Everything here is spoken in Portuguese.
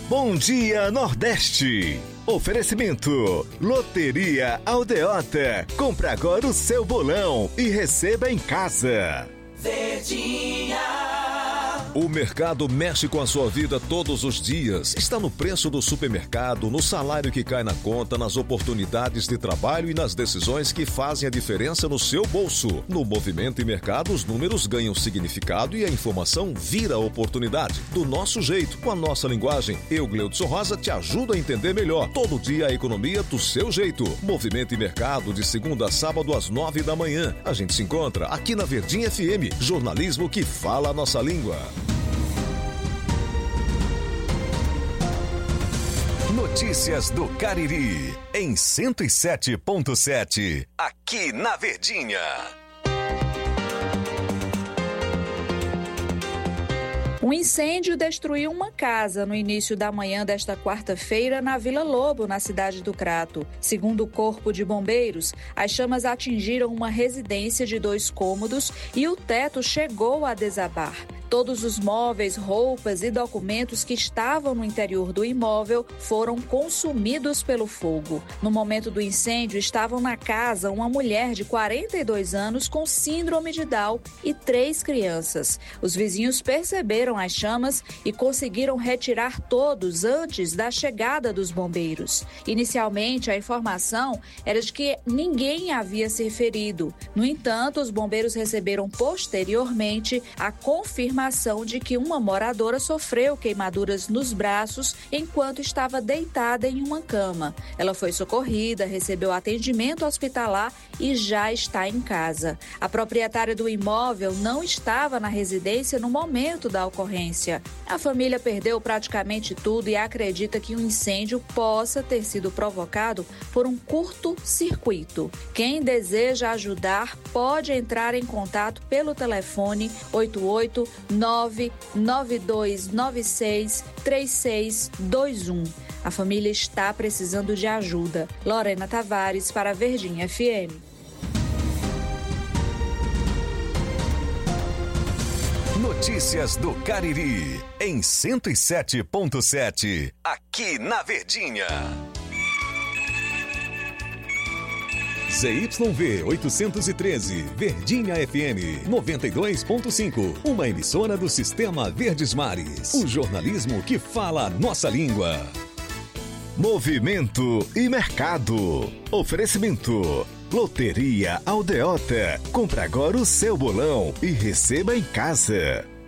Bom Dia Nordeste. Oferecimento Loteria Aldeota. Compre agora o seu bolão e receba em casa. Verdinha. O mercado mexe com a sua vida todos os dias. Está no preço do supermercado, no salário que cai na conta, nas oportunidades de trabalho e nas decisões que fazem a diferença no seu bolso. No Movimento e Mercado, os números ganham significado e a informação vira oportunidade. Do nosso jeito, com a nossa linguagem, eu, Gleudson Rosa, te ajudo a entender melhor. Todo dia a economia do seu jeito. Movimento e Mercado, de segunda a sábado às 9 da manhã. A gente se encontra aqui na Verdinha FM. Jornalismo que fala a nossa língua. Notícias do Cariri, em 107.7, aqui na Verdinha. Um incêndio destruiu uma casa no início da manhã desta quarta-feira na Vila Lobo, na cidade do Crato. Segundo o Corpo de Bombeiros, as chamas atingiram uma residência de 2 cômodos e o teto chegou a desabar. Todos os móveis, roupas e documentos que estavam no interior do imóvel foram consumidos pelo fogo. No momento do incêndio, estavam na casa uma mulher de 42 anos com síndrome de Down e 3 crianças. Os vizinhos perceberam as chamas e conseguiram retirar todos antes da chegada dos bombeiros. Inicialmente, a informação era de que ninguém havia se ferido. No entanto, os bombeiros receberam posteriormente a confirmação de que uma moradora sofreu queimaduras nos braços enquanto estava deitada em uma cama. Ela foi socorrida, recebeu atendimento hospitalar e já está em casa. A proprietária do imóvel não estava na residência no momento da ocorrência. A família perdeu praticamente tudo e acredita que o incêndio possa ter sido provocado por um curto-circuito. Quem deseja ajudar pode entrar em contato pelo telefone 88992963621. A família está precisando de ajuda. Lorena Tavares para a Verdinha FM. Notícias do Cariri, em 107.7, aqui na Verdinha. ZYV 813, Verdinha FM 92.5, uma emissora do Sistema Verdes Mares. O jornalismo que fala a nossa língua. Movimento e Mercado. Oferecimento Loteria Aldeota. Compre agora o seu bolão e receba em casa.